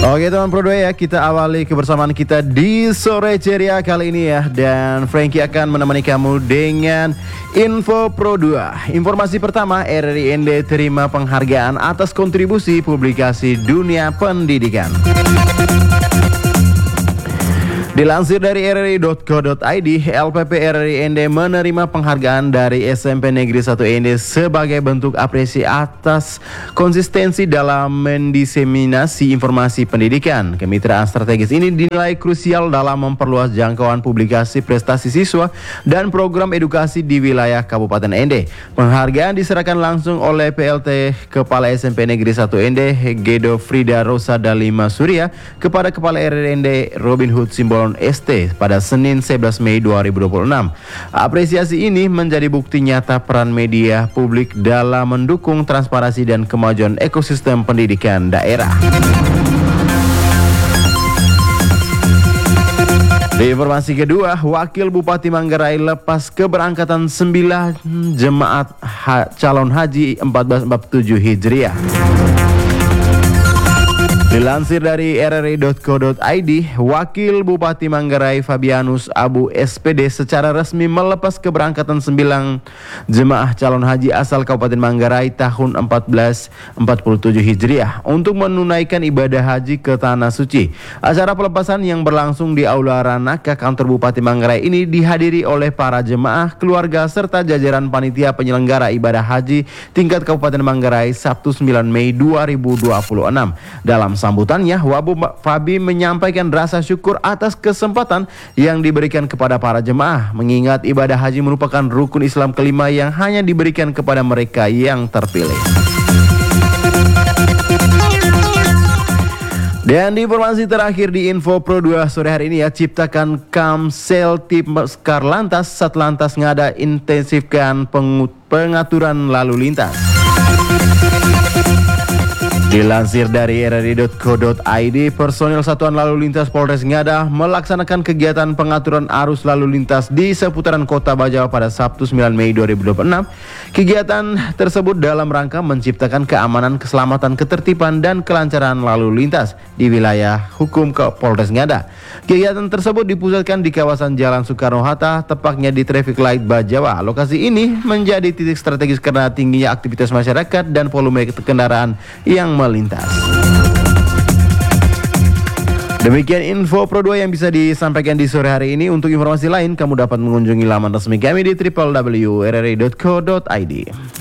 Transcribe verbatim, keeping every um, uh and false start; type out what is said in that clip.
Oke teman Pro dua ya, kita awali kebersamaan kita di sore ceria kali ini ya. Dan Frankie akan menemani kamu dengan info Pro dua. Informasi pertama, R R I N D terima penghargaan atas kontribusi publikasi dunia pendidikan. Dilansir dari r r i dot co dot i d, L P P R R I N D menerima penghargaan dari S M P Negeri satu N D sebagai bentuk apresiasi atas konsistensi dalam mendiseminasi informasi pendidikan. Kemitraan strategis ini dinilai krusial dalam memperluas jangkauan publikasi prestasi siswa dan program edukasi di wilayah Kabupaten N D. Penghargaan diserahkan langsung oleh P L T Kepala S M P Negeri satu N D Gedo Frida Rosa Dalima Surya kepada Kepala R R I N D Robin Hood Simbolon S T pada Senin sebelas Mei dua ribu dua puluh enam. Apresiasi ini menjadi bukti nyata peran media publik dalam mendukung transparansi dan kemajuan ekosistem pendidikan daerah. Di informasi kedua, Wakil Bupati Manggarai lepas keberangkatan sembilan jemaat ha calon haji seribu empat ratus empat puluh tujuh Hijriah. Dilansir dari r r i dot co dot i d, Wakil Bupati Manggarai Fabianus Abu S P D secara resmi melepas keberangkatan sembilan jemaah calon haji asal Kabupaten Manggarai tahun seribu empat ratus empat puluh tujuh Hijriah untuk menunaikan ibadah haji ke Tanah Suci. Acara pelepasan yang berlangsung di Aula Ranaka kantor Bupati Manggarai ini dihadiri oleh para jemaah, keluarga, serta jajaran panitia penyelenggara ibadah haji tingkat Kabupaten Manggarai Sabtu sembilan Mei dua ribu dua puluh enam. Dalam sambutannya, Wabu Fabi menyampaikan rasa syukur atas kesempatan yang diberikan kepada para jemaah, mengingat ibadah haji merupakan rukun Islam kelima yang hanya diberikan kepada mereka yang terpilih. Dan di informasi terakhir di Info Pro dua sore hari ini ya, ciptakan Kamsel Tim Karlantas Satlantas Ngada intensifkan pengaturan lalu lintas. Dilansir dari r r i dot co dot i d, personil Satuan Lalu Lintas Polres Ngada melaksanakan kegiatan pengaturan arus lalu lintas di seputaran Kota Bajawa pada Sabtu sembilan Mei dua ribu dua puluh enam. Kegiatan tersebut dalam rangka menciptakan keamanan, keselamatan, ketertiban, dan kelancaran lalu lintas di wilayah hukum ke Polres Ngada. Kegiatan tersebut dipusatkan di kawasan Jalan Soekarno-Hatta, tepatnya di Traffic Light Bajawa. Lokasi ini menjadi titik strategis karena tingginya aktivitas masyarakat dan volume kendaraan yang melintas. Demikian info Pro dua yang bisa disampaikan di sore hari ini. Untuk informasi lain, kamu dapat mengunjungi laman resmi kami di w w w titik r r i dot co dot i d.